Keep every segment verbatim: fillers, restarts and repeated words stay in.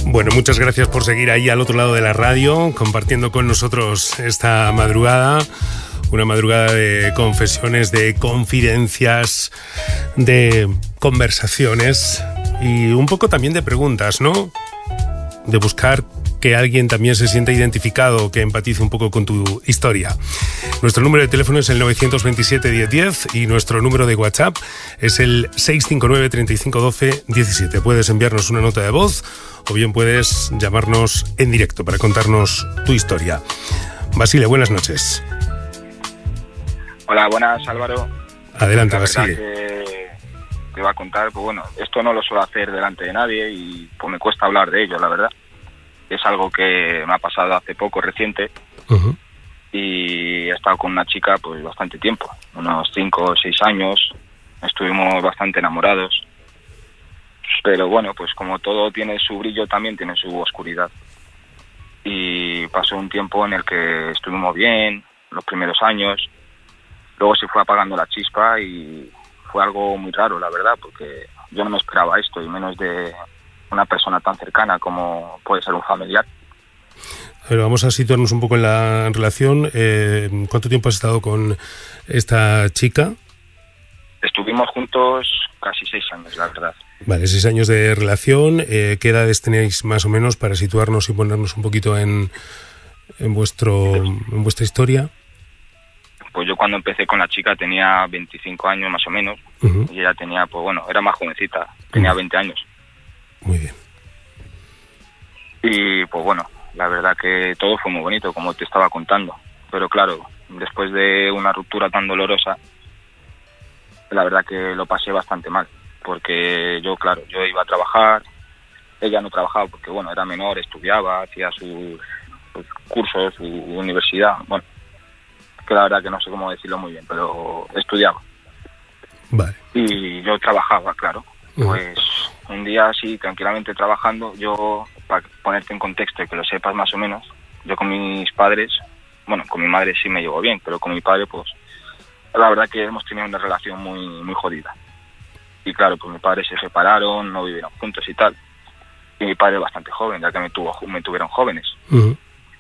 Bueno, muchas gracias por seguir ahí al otro lado de la radio, compartiendo con nosotros esta madrugada. Una madrugada de confesiones, de confidencias, de conversaciones y un poco también de preguntas, ¿no? De buscar que alguien también se sienta identificado, que empatice un poco con tu historia. Nuestro número de teléfono es el nueve dos siete, diez diez y nuestro número de WhatsApp es el seis cinco nueve, treinta y cinco, doce, diecisiete. Puedes enviarnos una nota de voz o bien puedes llamarnos en directo para contarnos tu historia. Basile, buenas noches. Hola, buenas, Álvaro. Adelante, la Basile. Que te iba a contar, pues bueno, esto no lo suelo hacer delante de nadie y pues me cuesta hablar de ello, la verdad. Es algo que me ha pasado hace poco, reciente, uh-huh. y he estado con una chica pues bastante tiempo, unos cinco o seis años, estuvimos bastante enamorados, pero bueno, pues como todo tiene su brillo, también tiene su oscuridad. Y pasó un tiempo en el que estuvimos bien, los primeros años, luego se fue apagando la chispa y fue algo muy raro, la verdad, porque yo no me esperaba esto, y menos de una persona tan cercana como puede ser un familiar. A ver, vamos a situarnos un poco en la relación. Eh, ¿Cuánto tiempo has estado con esta chica? Estuvimos juntos casi seis años, la verdad. Vale, seis años de relación. Eh, ¿Qué edades tenéis más o menos para situarnos y ponernos un poquito en, en, vuestro, en vuestra historia? Pues yo cuando empecé con la chica tenía veinticinco años más o menos, uh-huh. y ella tenía, pues bueno, era más jovencita, tenía uh-huh. veinte años. Muy bien. Y pues bueno, la verdad que todo fue muy bonito, como te estaba contando. Pero claro, después de una ruptura tan dolorosa, la verdad que lo pasé bastante mal. Porque yo, claro, yo iba a trabajar, ella no trabajaba porque, bueno, era menor, estudiaba, hacía sus, sus cursos, su universidad. Bueno, que la verdad que no sé cómo decirlo muy bien, pero estudiaba. Vale. Y yo trabajaba, claro. Uh-huh. Pues un día así, tranquilamente trabajando, yo, para ponerte en contexto y que lo sepas más o menos, yo con mis padres, bueno, con mi madre sí me llevo bien, pero con mi padre, pues, la verdad que hemos tenido una relación muy muy jodida. Y claro, pues mis padres se separaron, no vivieron juntos y tal. Y mi padre bastante joven, ya que me, tuvo, me tuvieron jóvenes. Uh-huh.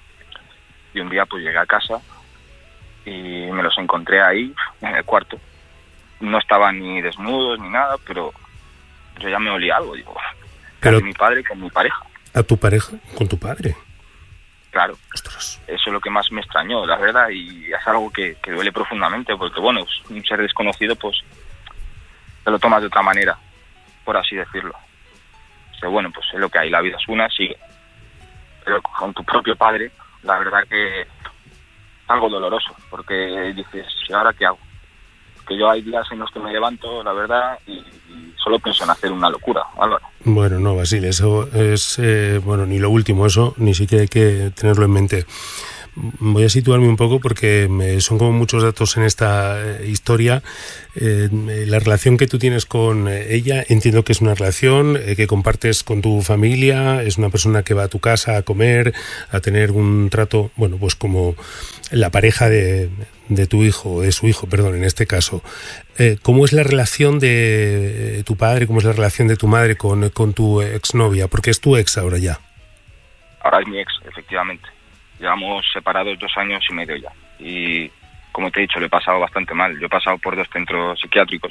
Y un día pues llegué a casa y me los encontré ahí, en el cuarto. No estaban ni desnudos ni nada, pero yo ya me olía algo, digo, pero mi padre con mi pareja. ¿A tu pareja? ¿Con tu padre? Claro. Ostras. Eso es lo que más me extrañó, la verdad, y es algo que, que duele profundamente, porque bueno, es un ser desconocido, pues te lo tomas de otra manera, por así decirlo. O sea, bueno, pues es lo que hay, la vida es una, sigue. Pero con tu propio padre, la verdad que es algo doloroso, porque dices, ¿y ahora qué hago? Que yo hay días en los que me levanto, la verdad, y, y solo pienso en hacer una locura, Álvaro. Bueno, no, Basile, eso es, eh, bueno, ni lo último, eso ni siquiera hay que tenerlo en mente. Voy a situarme un poco porque me, son como muchos datos en esta eh, historia. Eh, la relación que tú tienes con ella, entiendo que es una relación eh, que compartes con tu familia, es una persona que va a tu casa a comer, a tener un trato, bueno, pues como la pareja de, de tu hijo, de su hijo, perdón, en este caso. Eh, ¿Cómo es la relación de tu padre, cómo es la relación de tu madre con, con tu exnovia? Porque es tu ex ahora ya. Ahora es mi ex, efectivamente. Llevamos separados dos años y medio ya. Y como te he dicho, lo he pasado bastante mal. Yo he pasado por dos centros psiquiátricos.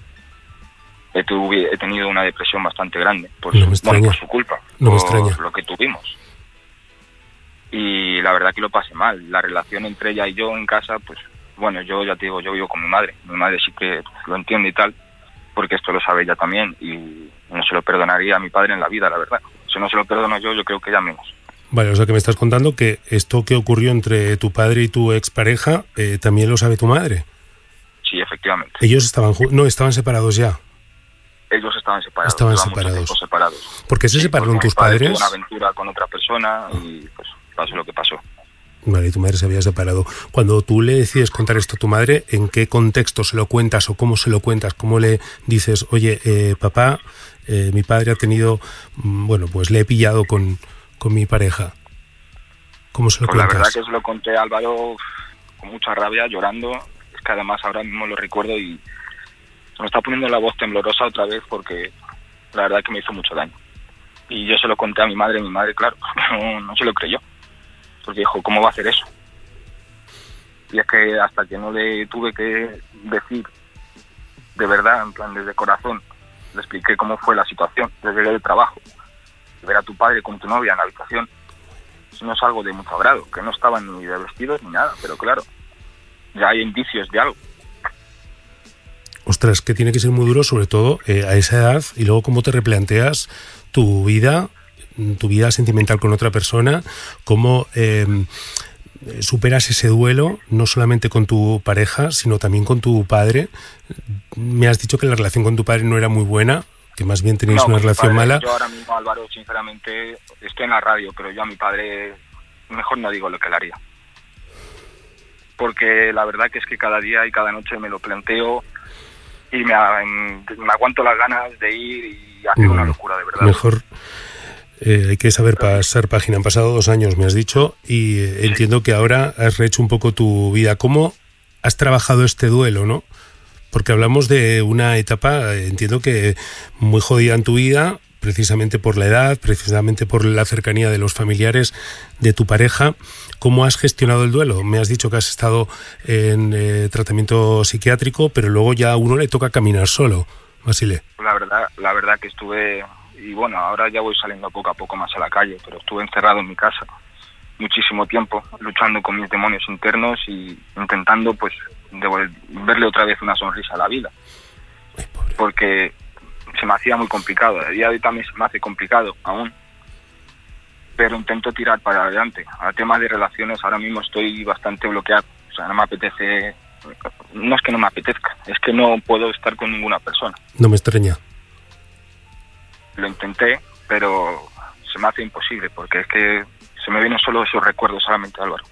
He, tuve, he tenido una depresión bastante grande por, no su, bueno, por su culpa, no por me extraña. lo que tuvimos. Y la verdad que lo pasé mal. La relación entre ella y yo en casa, pues bueno, yo ya te digo, yo vivo con mi madre. Mi madre sí que lo entiende y tal, porque esto lo sabe ella también. Y no se lo perdonaría a mi padre en la vida, la verdad. Si no se lo perdono yo, yo creo que ella menos. Vale, o sea que me estás contando que esto que ocurrió entre tu padre y tu expareja eh, también lo sabe tu madre. Sí, efectivamente. Ellos estaban no estaban separados ya. Ellos estaban separados. Estaban separados. separados. ¿Por qué se sí, separaron tus padres? Tuvo una aventura con otra persona y pues pasó lo que pasó. Vale, tu madre se había separado. Cuando tú le decides contar esto a tu madre, ¿en qué contexto se lo cuentas o cómo se lo cuentas? ¿Cómo le dices, oye, eh, papá, eh, mi padre ha tenido, bueno, pues le he pillado con... con mi pareja? ¿Cómo se lo pues cuentas? La verdad que se lo conté a Álvaro con mucha rabia, llorando. Es que además ahora mismo lo recuerdo y se me está poniendo la voz temblorosa otra vez porque la verdad que me hizo mucho daño. Y yo se lo conté a mi madre, y mi madre, claro, no, no se lo creyó. Porque dijo, ¿cómo va a hacer eso? Y es que hasta que no le tuve que decir de verdad, en plan desde corazón, le expliqué cómo fue la situación desde el trabajo, ver a tu padre con tu novia en la habitación, no es algo de mucho agrado, que no estaban ni de vestidos ni nada, pero claro, ya hay indicios de algo. Ostras, que tiene que ser muy duro, sobre todo eh, a esa edad, y luego cómo te replanteas tu vida, tu vida sentimental con otra persona, cómo eh, superas ese duelo, no solamente con tu pareja, sino también con tu padre. Me has dicho que la relación con tu padre no era muy buena, que más bien tenéis no, una relación padre, mala. Yo ahora mismo, Álvaro, sinceramente, estoy en la radio, pero yo a mi padre mejor no digo lo que le haría. Porque la verdad que es que cada día y cada noche me lo planteo y me, me aguanto las ganas de ir y hacer una locura, de verdad. Mejor eh, hay que saber pasar página. Han pasado dos años, me has dicho, y eh, sí. Entiendo que ahora has rehecho un poco tu vida. ¿Cómo has trabajado este duelo, no? Porque hablamos de una etapa, entiendo que muy jodida en tu vida, precisamente por la edad, precisamente por la cercanía de los familiares de tu pareja. ¿Cómo has gestionado el duelo? Me has dicho que has estado en eh, tratamiento psiquiátrico, pero luego ya a uno le toca caminar solo, Basile. La verdad, la verdad que estuve, y bueno, ahora ya voy saliendo poco a poco más a la calle, pero estuve encerrado en mi casa muchísimo tiempo, luchando con mis demonios internos y intentando pues verle otra vez una sonrisa a la vida. Ay, porque se me hacía muy complicado, a día de hoy también se me hace complicado aún, pero intento tirar para adelante. A temas de relaciones ahora mismo estoy bastante bloqueado, o sea, no me apetece, no es que no me apetezca, es que no puedo estar con ninguna persona. No me extraña. Lo intenté, pero se me hace imposible, porque es que se me vienen solo esos recuerdos solamente, Álvaro.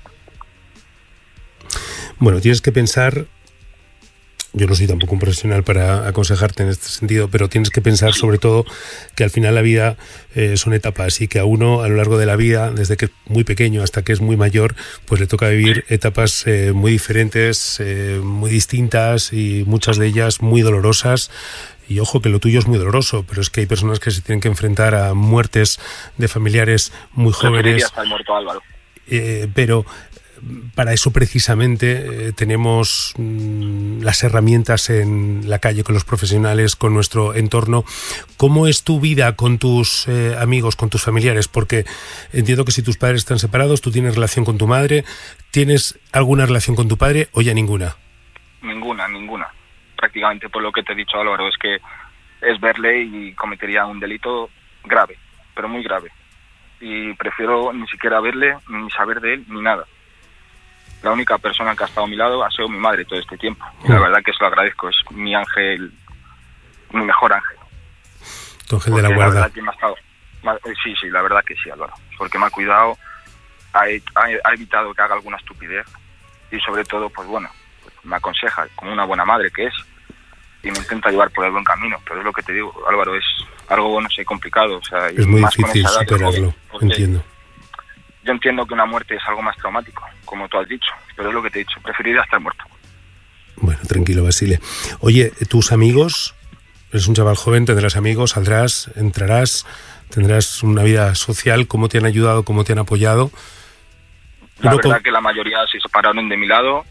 Bueno, tienes que pensar, yo no soy tampoco un profesional para aconsejarte en este sentido, pero tienes que pensar sobre todo que al final la vida eh, son etapas y que a uno a lo largo de la vida, desde que es muy pequeño hasta que es muy mayor, pues le toca vivir etapas eh, muy diferentes, eh, muy distintas y muchas de ellas muy dolorosas. Y ojo que lo tuyo es muy doloroso, pero es que hay personas que se tienen que enfrentar a muertes de familiares muy jóvenes. Hasta el muerto, Álvaro. Eh, pero para eso precisamente eh, tenemos mm, las herramientas en la calle, con los profesionales, con nuestro entorno. ¿Cómo es tu vida con tus eh, amigos, con tus familiares? Porque entiendo que si tus padres están separados, tú tienes relación con tu madre. ¿Tienes alguna relación con tu padre o ya ninguna? Ninguna, ninguna. Prácticamente por lo que te he dicho, Álvaro, es que es verle y cometería un delito grave, pero muy grave. Y prefiero ni siquiera verle, ni saber de él, ni nada. La única persona que ha estado a mi lado ha sido mi madre todo este tiempo. Y la verdad que se lo agradezco, es mi ángel, mi mejor ángel. Tu ángel de la guarda. La verdad que me ha estado, sí, sí, la verdad que sí, Álvaro. Porque me ha cuidado, ha, ha, ha evitado que haga alguna estupidez y sobre todo, pues bueno, me aconseja como una buena madre que es y me intenta llevar por el buen camino, pero es lo que te digo, Álvaro, es algo, no sé, complicado, o sea, es muy difícil superarlo, entiendo. Yo entiendo que una muerte es algo más traumático, como tú has dicho, pero es lo que te he dicho, preferiría estar muerto. Bueno, tranquilo, Basile. Oye, tus amigos, eres un chaval joven, tendrás amigos, saldrás, entrarás, tendrás una vida social, ¿cómo te han ayudado, cómo te han apoyado? La verdad con... que la mayoría se separaron de mi lado.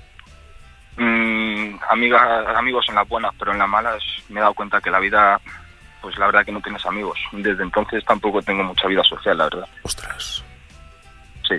Mm, amigas, amigos en las buenas, pero en las malas me he dado cuenta que la vida, pues la verdad que no tienes amigos. Desde entonces tampoco tengo mucha vida social, la verdad. Ostras. Sí.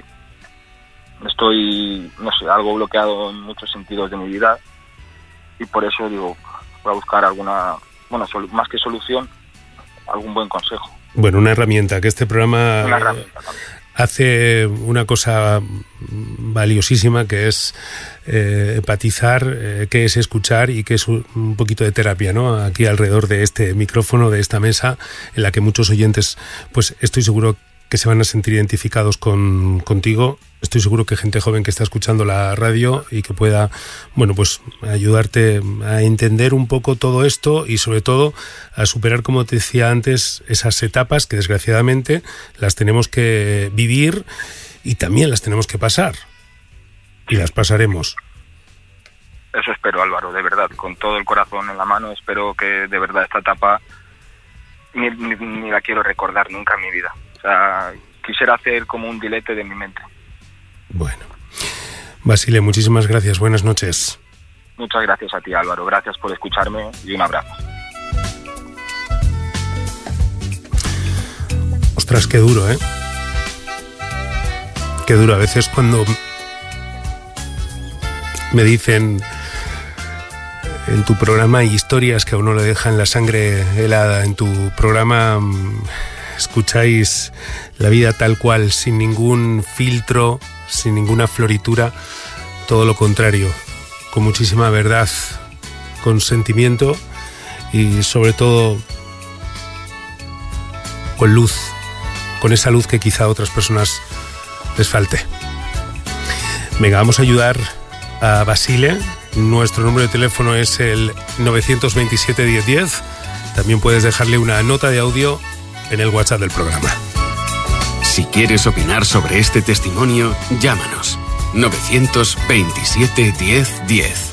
Estoy, no sé, algo bloqueado en muchos sentidos de mi vida y por eso digo, voy a buscar alguna, bueno, sol, más que solución, algún buen consejo. Bueno, una herramienta, que este programa una herramienta también. Hace una cosa valiosísima, que es eh, empatizar, eh, que es escuchar y que es un, un poquito de terapia, ¿no? Aquí alrededor de este micrófono, de esta mesa, en la que muchos oyentes, pues estoy seguro que se van a sentir identificados con contigo. Estoy seguro que gente joven que está escuchando la radio y que pueda, bueno, pues ayudarte a entender un poco todo esto y sobre todo a superar, como te decía antes, esas etapas que desgraciadamente las tenemos que vivir y también las tenemos que pasar. Y las pasaremos. Eso espero, Álvaro, de verdad, con todo el corazón en la mano. Espero que de verdad esta etapa ni, ni, ni la quiero recordar nunca en mi vida. O sea, quisiera hacer como un dilete de mi mente. Bueno. Basile, muchísimas gracias. Buenas noches. Muchas gracias a ti, Álvaro. Gracias por escucharme y un abrazo. Ostras, qué duro, ¿eh? Qué duro. A veces cuando me dicen en tu programa hay historias que a uno le dejan la sangre helada. En tu programa escucháis la vida tal cual, sin ningún filtro, sin ninguna floritura, todo lo contrario, con muchísima verdad, con sentimiento y sobre todo con luz, con esa luz que quizá a otras personas les falte. Venga, vamos a ayudar a Basile. Nuestro número de teléfono es el nueve dos siete, diez diez. También puedes dejarle una nota de audio en el WhatsApp del programa. Si quieres opinar sobre este testimonio, llámanos. nueve dos siete, diez diez.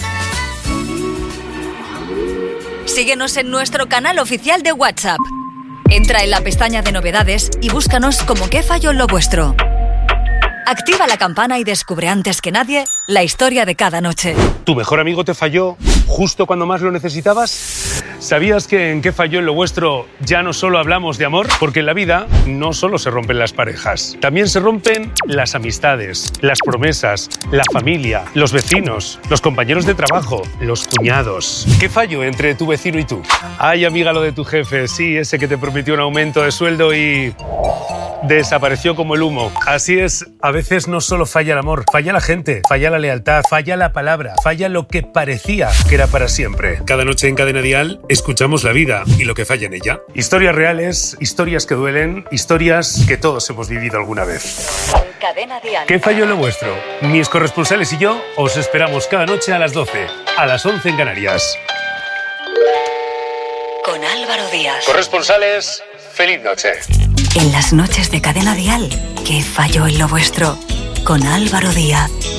Síguenos en nuestro canal oficial de WhatsApp. Entra en la pestaña de novedades y búscanos como ¿Qué falló en lo vuestro? Activa la campana y descubre antes que nadie la historia de cada noche. ¿Tu mejor amigo te falló justo cuando más lo necesitabas? ¿Sabías que en ¿Qué falló en lo vuestro? Ya no solo hablamos de amor, porque en la vida no solo se rompen las parejas, también se rompen las amistades, las promesas, la familia, los vecinos, los compañeros de trabajo, los cuñados. ¿Qué falló entre tu vecino y tú? Ay, amiga, lo de tu jefe, sí, ese que te prometió un aumento de sueldo y desapareció como el humo. Así es, a veces no solo falla el amor, falla la gente, falla la lealtad, falla la palabra, falla lo que parecía que era para siempre. Cada noche en Cadena Dial escuchamos la vida y lo que falla en ella. Historias reales, historias que duelen, historias que todos hemos vivido alguna vez. Cadena Dial. ¿Qué falló en lo vuestro? Mis corresponsales y yo os esperamos cada noche a las doce, a las once en Canarias. Con Álvaro Díaz. Corresponsales, feliz noche. En las noches de Cadena Dial, ¿Qué falló en lo vuestro? Con Álvaro Díaz.